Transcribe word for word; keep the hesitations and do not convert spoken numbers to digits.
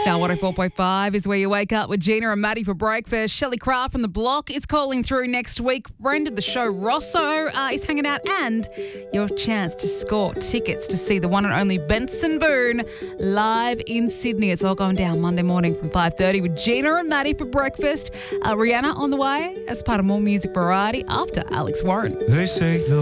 Star one oh four point five is where you wake up with Gina and Maddie for breakfast. Shelley Craft from The Block is calling through next week. Friend of the show, Rosso, uh, is hanging out. And your chance to score tickets to see the one and only Benson Boone live in Sydney. It's all going down Monday morning from five thirty with Gina and Maddie for breakfast. Uh, Rihanna on the way as part of more music variety after Alex Warren. They say the